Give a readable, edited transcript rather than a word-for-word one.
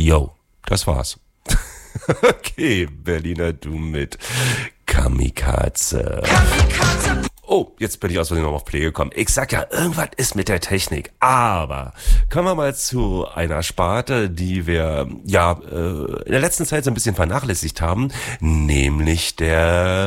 Jo, das war's. Okay, Berliner Du mit Kamikaze. Oh, jetzt bin ich aus Versehen noch auf Play gekommen. Ich sag ja, irgendwas ist mit der Technik. Aber kommen wir mal zu einer Sparte, die wir in der letzten Zeit so ein bisschen vernachlässigt haben, nämlich der